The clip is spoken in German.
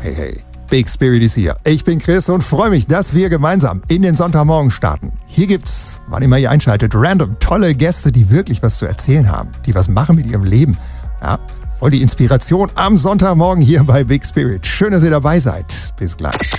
Hey, hey. Big Spirit ist hier. Ich bin Chris und freue mich, dass wir gemeinsam in den Sonntagmorgen starten. Hier gibt's, wann immer ihr einschaltet, random tolle Gäste, die wirklich was zu erzählen haben, die was machen mit ihrem Leben. Ja, voll die Inspiration am Sonntagmorgen hier bei Big Spirit. Schön, dass ihr dabei seid. Bis gleich.